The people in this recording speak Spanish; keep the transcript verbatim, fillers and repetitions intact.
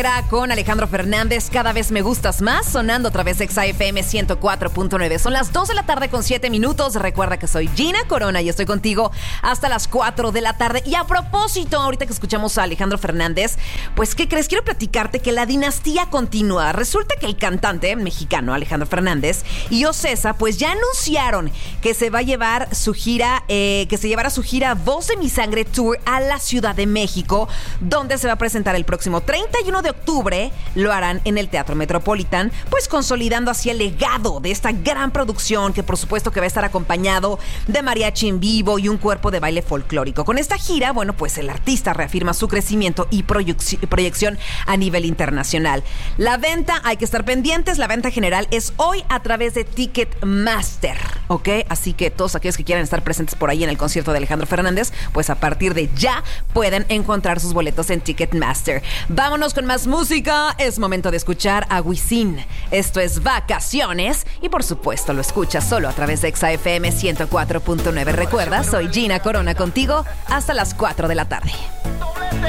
Con Alejandro Fernández, Cada vez me gustas más, sonando a través de X F M ciento cuatro punto nueve. Son las dos de la tarde con siete minutos. Recuerda que soy Gina Corona y estoy contigo hasta las cuatro de la tarde. Y a propósito, ahorita que escuchamos a Alejandro Fernández, pues, ¿qué crees? Quiero platicarte que la dinastía continúa. Resulta que el cantante mexicano Alejandro Fernández y Ocesa, pues ya anunciaron que se va a llevar su gira, eh, que se llevará su gira Voz de mi Sangre Tour a la Ciudad de México, donde se va a presentar el próximo treinta y uno de octubre. Lo harán en el Teatro Metropolitan, pues consolidando así el legado de esta gran producción que por supuesto que va a estar acompañado de mariachi en vivo y un cuerpo de baile folclórico. Con esta gira, bueno, pues el artista reafirma su crecimiento y proyec- proyección a nivel internacional. La venta, hay que estar pendientes, la venta general es hoy a través de Ticketmaster, ¿ok? Así que todos aquellos que quieran estar presentes por ahí en el concierto de Alejandro Fernández, pues a partir de ya pueden encontrar sus boletos en Ticketmaster. Vámonos con más música. Es momento de escuchar a Wisin. Esto es Vacaciones y por supuesto lo escuchas solo a través de X F M ciento cuatro punto nueve. Recuerda, soy Gina Corona contigo hasta las cuatro de la tarde.